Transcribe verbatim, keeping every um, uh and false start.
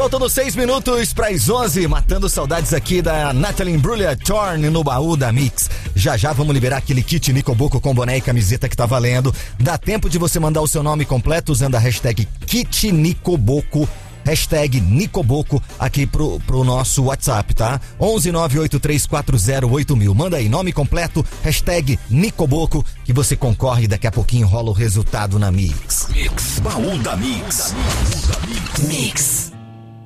Faltando seis minutos para as onze, matando saudades aqui da Nathalie Imbruglia Thorne no baú da Mix. Já já vamos liberar aquele kit Nicoboco com boné e camiseta que tá valendo. Dá tempo de você mandar o seu nome completo usando a hashtag kit Nicoboco, hashtag Nicoboco aqui pro, pro nosso WhatsApp, tá? onze nove oito três quatro zero oito mil. Manda aí, nome completo, hashtag Nicoboco, que você concorre e daqui a pouquinho rola o resultado na Mix. Mix, baú da Mix. Mix.